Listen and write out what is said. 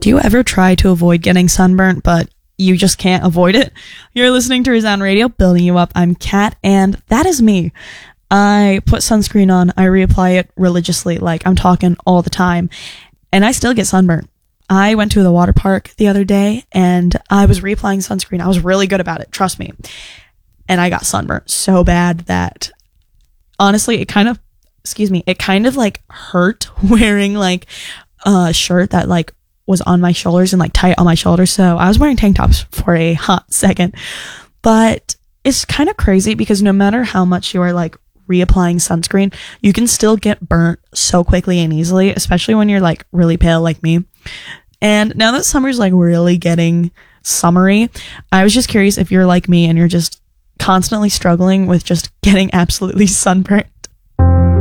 Do you ever try to avoid getting sunburnt, but you just can't avoid it? You're listening to Resound Radio, building you up. I'm Kat, and that is me. I put sunscreen on, I reapply it religiously, like I'm talking all the time, and I still get sunburnt. I went to the water park the other day, and I was reapplying sunscreen. I was really good about it, trust me. And I got sunburnt so bad that, honestly, it kind of like hurt wearing like a shirt that like was on my shoulders and like tight on my shoulders. So I was wearing tank tops for a hot second. But it's kind of crazy because no matter how much you are like reapplying sunscreen, you can still get burnt so quickly and easily, especially when you're like really pale like me. And now that summer's like really getting summery, I was just curious if you're like me and you're just constantly struggling with just getting absolutely sunburnt